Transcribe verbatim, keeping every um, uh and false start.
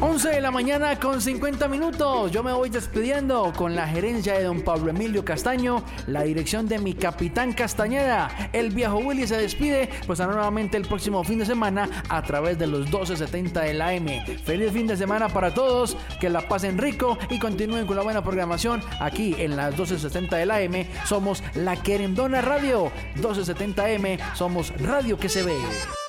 once de la mañana con cincuenta minutos. Yo me voy despidiendo con la gerencia de don Pablo Emilio Castaño, la dirección de mi capitán Castañeda. El viejo Willy se despide, pues nuevamente el próximo fin de semana a través de los doce setenta de la M. Feliz fin de semana para todos, que la pasen rico y continúen con la buena programación aquí en las doce setenta de la M. Somos La Querendona Radio, doce setenta M, somos Radio que se ve.